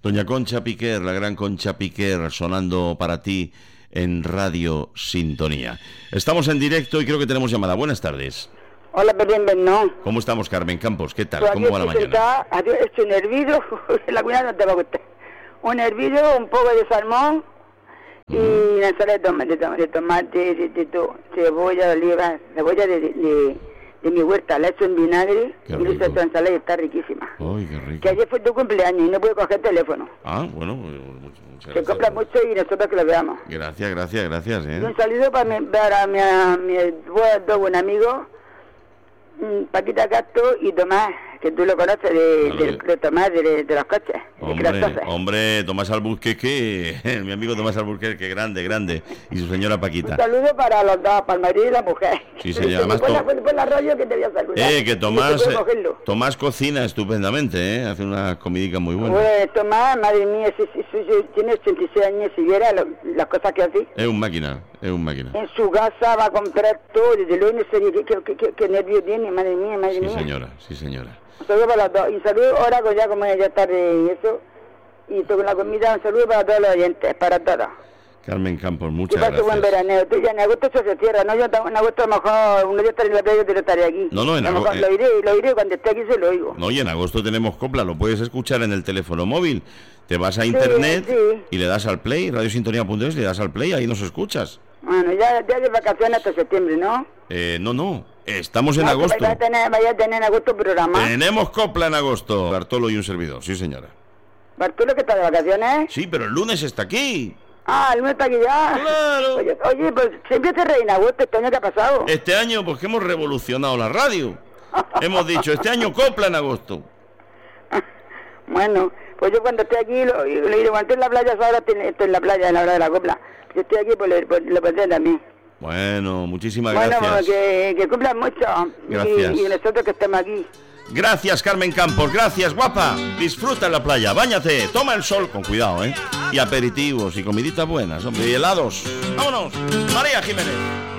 Doña Concha Piquer, la gran Concha Piquer, sonando para ti en Radio Sintonía. Estamos en directo y creo que tenemos llamada. Buenas tardes. Hola, Belén Bernón. ¿Cómo estamos, Carmen Campos? ¿Qué tal? Pues ¿Cómo va la mañana? Estoy hervido, la comida no te va a gustar. Un hervido, un poco de salmón y una ensalada de tomate, de cebolla, de oliva, cebolla de mi huerta. La he hecho en vinagre y le he hecho ensalada y está riquísima. ¡Ay, qué rico! Que ayer fue tu cumpleaños y no pude coger teléfono. Ah, bueno, muchas gracias. Se compra mucho y nosotros que lo veamos. Gracias. Y un saludo para mi dos buenos amigos, Paquita Castro y Tomás, que tú lo conoces de Tomás, de los coches. Hombre, Tomás Alburquerque, mi amigo Tomás Alburquerque, grande, y su señora Paquita. Un saludo para los dos, para el marido y la mujer. Sí, señor. Además, fue la rollo que te voy a saludar. Que Tomás cocina estupendamente, hace una comidica muy buena. Pues Tomás, madre mía, tiene 86 años, si viera las cosas que hace. Es un máquina. En su casa va a comprar todo, desde luego no sé qué nervios tiene, madre mía. Sí, señora. Un saludo para los dos. Y un saludo ahora, ya como ya tarde y eso, y con la comida, un saludo para todos los oyentes, para todos. Carmen Campos, muchas gracias. Que pase buen veraneo. Tú ya en agosto se cierra, ¿no? Yo en agosto a lo mejor uno ya estaré en la playa, yo estaré aquí. No, en agosto. Lo iré, cuando esté aquí se lo oigo. No, y en agosto tenemos copla, lo puedes escuchar en el teléfono móvil. Te vas a internet y le das al play, radiosintonía.es, le das al play, ahí nos escuchas. Bueno, ya de vacaciones hasta septiembre, ¿no? No. Estamos en agosto. Vaya a tener en agosto programa. Tenemos copla en agosto. Bartolo y un servidor, sí señora. ¿Bartolo que está de vacaciones? Sí, pero el lunes está aquí. El lunes está aquí ya. Claro. Oye, pues siempre se reina en agosto, ¿este año qué ha pasado? Este año, pues que hemos revolucionado la radio. Hemos dicho, este año copla en agosto. Bueno, pues yo cuando esté aquí, lo iré. Cuando estoy en la playa, ahora estoy en la playa, en la hora de la copla. Yo estoy aquí, pues lo pondré también. Bueno, muchísimas gracias. Bueno, que cumplan mucho. Gracias. Y nosotros que estemos aquí. Gracias, Carmen Campos. Gracias, guapa. Disfruta en la playa, báñate, toma el sol, con cuidado, Y aperitivos y comiditas buenas, hombre, y helados. ¡Vámonos! María Jiménez.